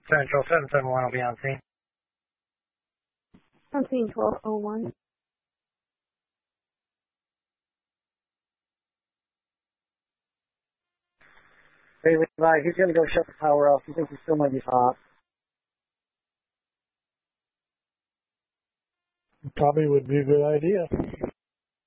Central 771 will be on scene. On scene 1201. Hey, Levi, he's going to go shut the power off. He thinks he still might be hot. Probably would be a good idea.